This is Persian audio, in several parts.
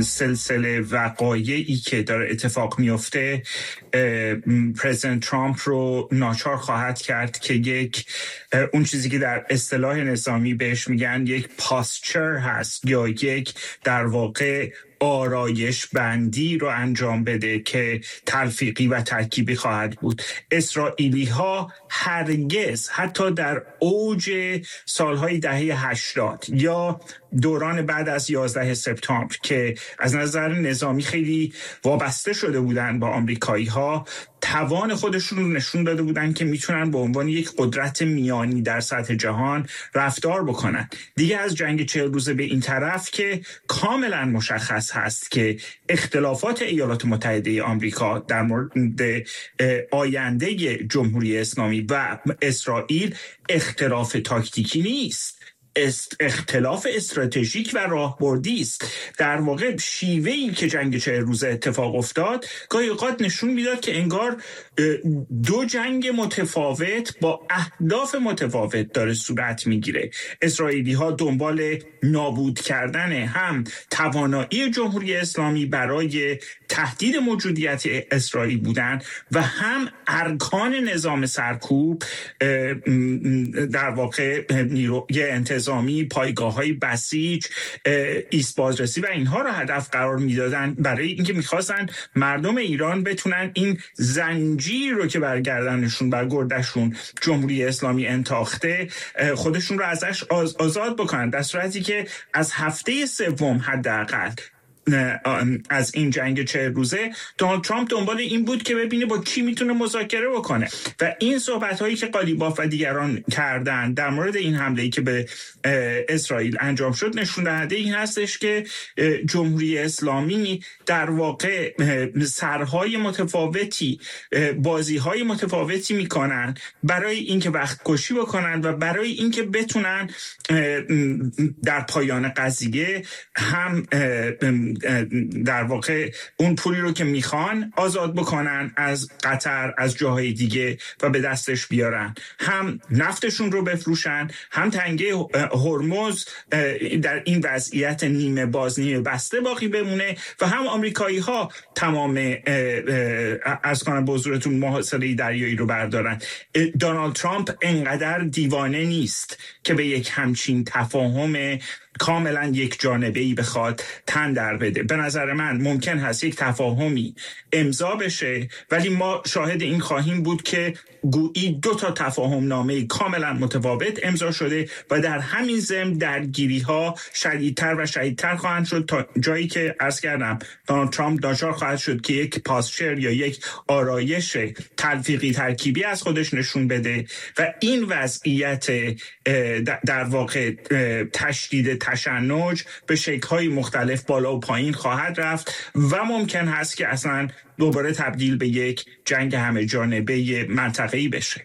سلسله وقایعی که داره اتفاق میفته پرزیدنت ترامپ رو ناچار خواهد کرد که یک اون چیزی که در اصطلاح نظامی بهش میگن یک پاسچر هست یا یک در واقع آرایش بندی رو انجام بده که تلفیقی و ترکیبی خواهد بود. اسرائیلی ها هرگز حتی در اوج سالهای دهه 80 یا دوران بعد از 11 سپتامبر که از نظر نظامی خیلی وابسته شده بودن با آمریکایی ها، توان خودشون رو نشون داده بودن که میتونن به عنوان یک قدرت میانی در سطح جهان رفتار بکنن. دیگه از جنگ 40 روزه به این طرف که کاملا مشخص هست که اختلافات ایالات متحده آمریکا در مورد آینده جمهوری اسلامی و اسرائیل اختلاف تاکتیکی نیست، اختلاف استراتژیک و راهبردی است. در واقع شیوهی که جنگ 40 روزه اتفاق افتاد گاهی اوقات نشون میداد که انگار دو جنگ متفاوت با اهداف متفاوت داره صورت میگیره. اسرائیلی ها دنبال نابود کردن هم توانایی جمهوری اسلامی برای تهدید موجودیت اسرائیل بودن و هم ارکان نظام سرکوب، در واقع نیروی انتظامی، پایگاه‌های بسیج، ایست بازرسی و اینها را هدف قرار میدادن برای اینکه میخواستن مردم ایران بتونن این زنجیر رو که بر گردنشون بر گردشون جمهوری اسلامی انتاخته خودشون رو ازش آزاد بکنن، در صورتی که از هفته سوم حداقل از این جنگ 40 روزه دونالد ترامپ دنبال این بود که ببینه با کی میتونه مذاکره بکنه و این صحبت‌هایی که قالیباف و دیگران کردن در مورد این حمله‌ای که به اسرائیل انجام شد نشون دهنده این هستش که جمهوری اسلامی در واقع سرهای متفاوتی، بازی‌های متفاوتی میکنن برای اینکه وقت کشی بکنن و برای اینکه بتونن در پایان قضیه هم در واقع اون پولی رو که میخوان آزاد بکنن از قطر، از جاهای دیگه و به دستش بیارن، هم نفتشون رو بفروشن، هم تنگه هرمز در این وضعیت نیمه باز نیمه بسته باقی بمونه و هم آمریکایی ها تمام از کنم به حضورتون محاصره دریایی رو بردارن. دونالد ترامپ انقدر دیوانه نیست که به یک همچین تفاهم کاملا یک جانبه‌ای بخواد تن در بده. به نظر من ممکن هست یک تفاهمی امضا بشه، ولی ما شاهد این خواهیم بود که گویی 2 تا تفاهم نامه کاملا متفاوت امضا شده و در همین ضمن درگیری‌ها شدیدتر و شدیدتر خواهند شد تا جایی که عرض کردم دونالد ترامپ ناچار خواهد شد که یک پاسچر یا یک آرایش تلفیقی ترکیبی از خودش نشون بده و این وضعیت در واقع تشدید تشنج به شکل‌های مختلف بالا و پایین خواهد رفت و ممکن هست که اصلا دوباره تبدیل به یک جنگ همه جانبه منطقه‌ای بشه.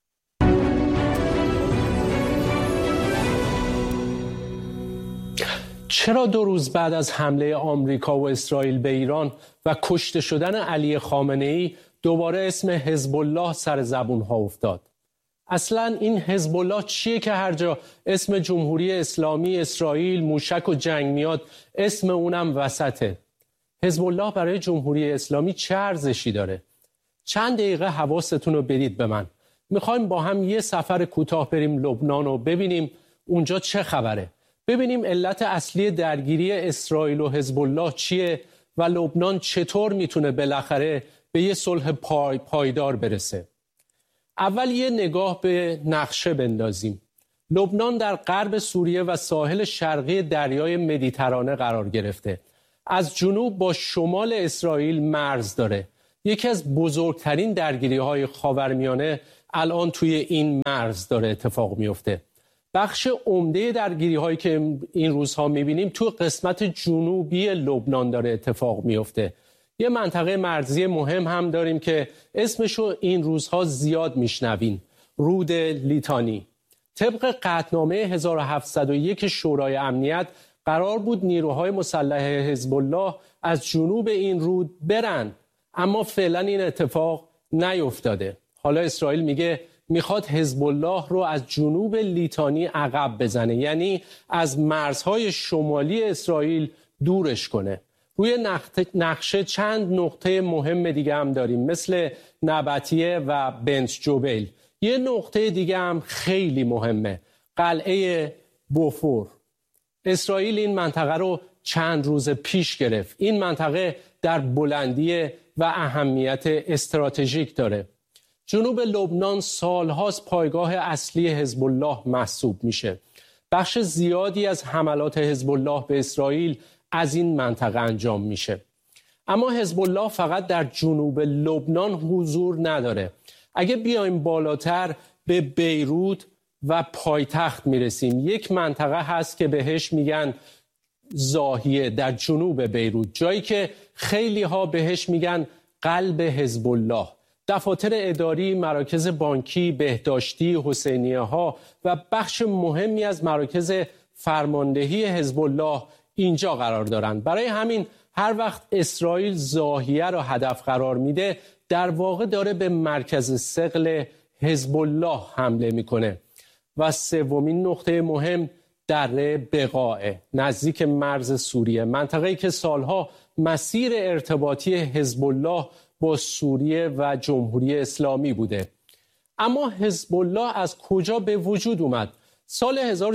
چرا 2 روز بعد از حمله آمریکا و اسرائیل به ایران و کشته شدن علی خامنه‌ای دوباره اسم حزب الله سر زبون‌ها افتاد؟ اصلا این حزب الله چیه که هر جا اسم جمهوری اسلامی، اسرائیل، موشک و جنگ میاد اسم اونم وسطه؟ حزب الله برای جمهوری اسلامی چه ارزشی داره؟ چند دقیقه حواستون رو بدید به من. میخوایم با هم یه سفر کوتاه بریم لبنان و ببینیم اونجا چه خبره. ببینیم علت اصلی درگیری اسرائیل و حزب الله چیه و لبنان چطور میتونه بالاخره به یه صلح پایدار برسه. اول یه نگاه به نقشه بندازیم. لبنان در غرب سوریه و ساحل شرقی دریای مدیترانه قرار گرفته. از جنوب با شمال اسرائیل مرز داره. یکی از بزرگترین درگیری‌های خاورمیانه الان توی این مرز داره اتفاق میفته. بخش عمده درگیری‌هایی که این روزها می‌بینیم تو قسمت جنوبی لبنان داره اتفاق میفته. یه منطقه مرزی مهم هم داریم که اسمشو این روزها زیاد میشنوین، رود لیتانی. طبق قطعنامه 1701 شورای امنیت قرار بود نیروهای مسلح حزب الله از جنوب این رود برن، اما فعلا این اتفاق نیفتاده. حالا اسرائیل میگه میخواد حزب الله رو از جنوب لیتانی عقب بزنه، یعنی از مرزهای شمالی اسرائیل دورش کنه. روی نقشه چند نقطه مهم دیگه هم داریم، مثل نبطیه و بنت جبیل. یه نقطه دیگه هم خیلی مهمه، قلعه بوفور. اسرائیل این منطقه رو چند روز پیش گرفت. این منطقه در بلندی و اهمیت استراتژیک داره. جنوب لبنان سالهاست پایگاه اصلی حزب الله محسوب میشه. بخش زیادی از حملات حزب الله به اسرائیل از این منطقه انجام میشه. اما حزب الله فقط در جنوب لبنان حضور نداره. اگه بیایم بالاتر به بیروت و پایتخت میرسیم، یک منطقه هست که بهش میگن زاهیه در جنوب بیروت، جایی که خیلی ها بهش میگن قلب حزب الله. دفاتر اداری، مراکز بانکی، بهداشتی، حسینیه ها و بخش مهمی از مراکز فرماندهی حزب الله اینجا قرار دارند. برای همین هر وقت اسرائیل زاهیه را هدف قرار میده، در واقع داره به مرکز ثقل حزب الله حمله میکنه. و سومین نقطه مهم دره بقاع نزدیک مرز سوریه، منطقه‌ای که سالها مسیر ارتباطی حزب الله با سوریه و جمهوری اسلامی بوده. اما حزب الله از کجا به وجود اومد؟ سال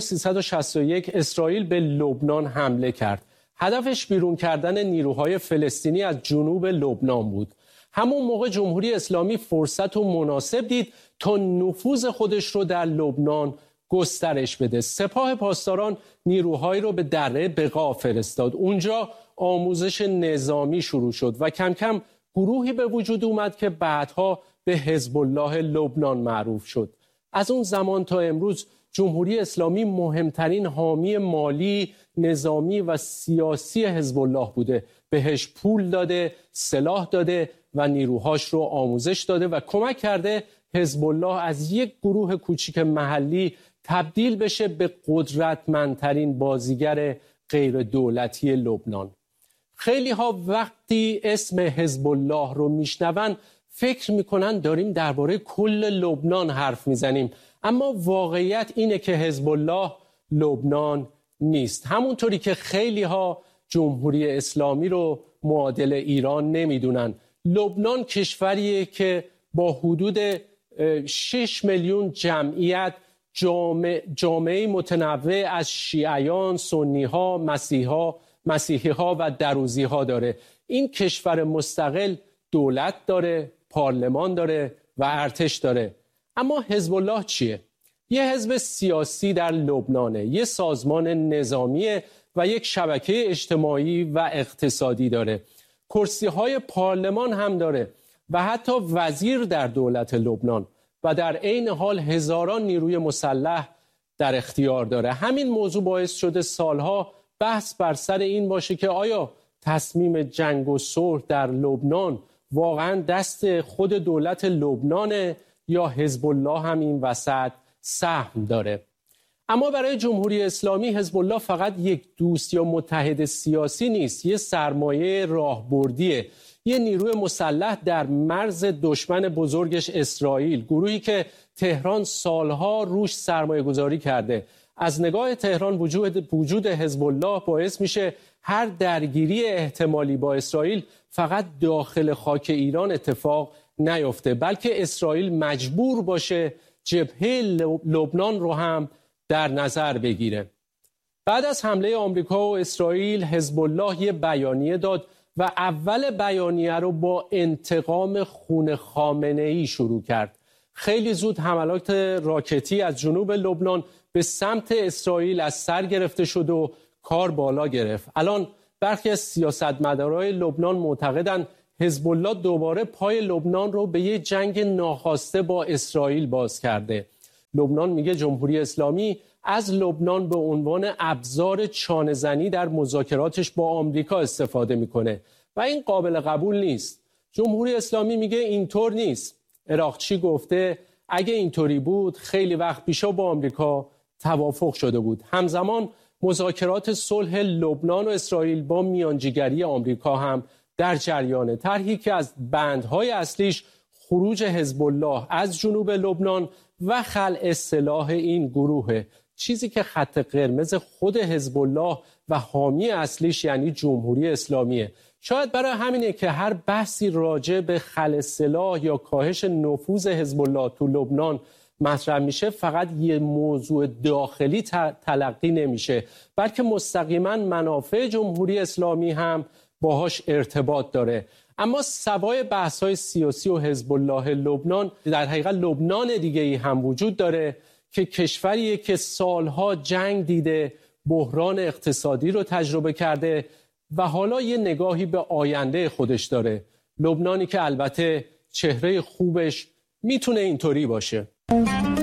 1361 اسرائیل به لبنان حمله کرد. هدفش بیرون کردن نیروهای فلسطینی از جنوب لبنان بود. همون موقع جمهوری اسلامی فرصت و مناسب دید تا نفوذ خودش رو در لبنان گسترش بده. سپاه پاسداران نیروهایی رو به دره بقاع فرستاد. اونجا آموزش نظامی شروع شد و کم کم گروهی به وجود اومد که بعدها به حزب الله لبنان معروف شد. از اون زمان تا امروز جمهوری اسلامی مهمترین حامی مالی، نظامی و سیاسی حزب الله بوده. بهش پول داده، سلاح داده و نیروهاش رو آموزش داده و کمک کرده حزب الله از یک گروه کوچیک محلی تبدیل بشه به قدرتمندترین بازیگر غیر دولتی لبنان. خیلی ها وقتی اسم حزب الله رو میشنون فکر میکنن داریم درباره کل لبنان حرف میزنیم، اما واقعیت اینه که حزب الله لبنان نیست. همونطوری که خیلی ها جمهوری اسلامی رو معادل ایران نمیدونن. لبنان کشوریه که با حدود 6 میلیون جمعیت جامعه متنوع از شیعیان، سنی‌ها، مسیحی‌ها و دروزی‌ها داره. این کشور مستقل دولت داره، پارلمان داره و ارتش داره. اما حزب الله چیه؟ یه حزب سیاسی در لبنانه، یه سازمان نظامیه و یک شبکه اجتماعی و اقتصادی داره. کرسی‌های پارلمان هم داره و حتی وزیر در دولت لبنان و در عین حال هزاران نیروی مسلح در اختیار داره. همین موضوع باعث شده سالها بحث بر سر این باشه که آیا تصمیم جنگ و صلح در لبنان واقعا دست خود دولت لبنانه یا حزب الله هم این وسط سهم داره. اما برای جمهوری اسلامی حزب الله فقط یک دوست یا متحد سیاسی نیست، یه سرمایه راهبردیه، یه نیروی مسلح در مرز دشمن بزرگش اسرائیل، گروهی که تهران سالها روش سرمایه گذاری کرده. از نگاه تهران وجود حزب الله باعث میشه هر درگیری احتمالی با اسرائیل فقط داخل خاک ایران اتفاق نیفته، بلکه اسرائیل مجبور باشه جبهه لبنان رو هم در نظر بگیره. بعد از حمله آمریکا و اسرائیل حزب الله یه بیانیه داد و اول بیانیه رو با انتقام خون خامنه‌ای شروع کرد. خیلی زود حملات راکتی از جنوب لبنان به سمت اسرائیل از سر گرفته شد و کار بالا گرفت. الان برخی از سیاستمدارای لبنان معتقدند حزب الله دوباره پای لبنان رو به یه جنگ ناخواسته با اسرائیل باز کرده. لبنان میگه جمهوری اسلامی از لبنان به عنوان ابزار چانه‌زنی در مذاکراتش با آمریکا استفاده میکنه و این قابل قبول نیست. جمهوری اسلامی میگه اینطور نیست. عراقچی گفته اگه اینطوری بود خیلی وقت پیشا با آمریکا توافق شده بود. همزمان مذاکرات صلح لبنان و اسرائیل با میانجیگری آمریکا هم در جریانه. طرحی که از بندهای اصلیش خروج حزب الله از جنوب لبنان و خلع سلاح این گروهه، چیزی که خط قرمز خود حزب الله و حامی اصلیش یعنی جمهوری اسلامیه. شاید برای همینه که هر بحثی راجع به خلع سلاح یا کاهش نفوذ حزب الله تو لبنان مطرح میشه فقط یه موضوع داخلی تلقی نمیشه، بلکه مستقیما منافع جمهوری اسلامی هم باهاش ارتباط داره. اما سوای بحث‌های سیاسی و حزب الله لبنان، در حقیقت لبنان دیگه‌ای هم وجود داره که کشوریه که سالها جنگ دیده، بحران اقتصادی رو تجربه کرده و حالا یه نگاهی به آینده خودش داره. لبنانی که البته چهره خوبش میتونه اینطوری باشه.